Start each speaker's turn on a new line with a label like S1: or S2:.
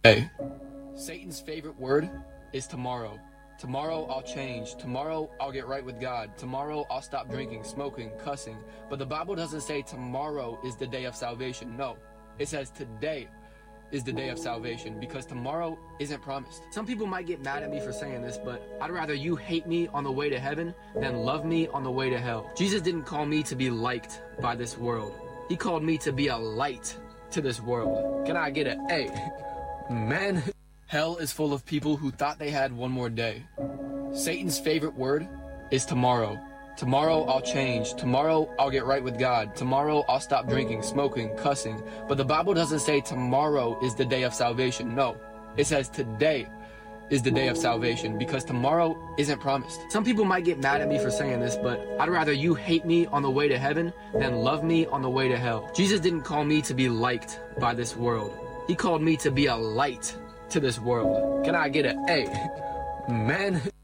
S1: Hey, Satan's favorite word is tomorrow. Tomorrow I'll change. Tomorrow I'll get right with God. Tomorrow I'll stop drinking, smoking, cussing. But the Bible doesn't say tomorrow is the day of salvation. No, it says today is the day of salvation, because tomorrow isn't promised. Some people might get mad at me for saying this, but I'd rather you hate me on the way to heaven than love me on the way to hell. Jesus didn't call me to be liked by this world. He called me to be a light to this world. Can I get an A? Man, hell is full of people who thought they had one more day. Satan's favorite word is tomorrow. Tomorrow I'll change. Tomorrow I'll get right with God. Tomorrow I'll stop drinking, smoking, cussing. But the Bible doesn't say tomorrow is the day of salvation. No, it says today is the day of salvation, because tomorrow isn't promised. Some people might get mad at me for saying this, but I'd rather you hate me on the way to heaven than love me on the way to hell. Jesus didn't call me to be liked by this world. He called me to be a light to this world. Can I get an A? Man.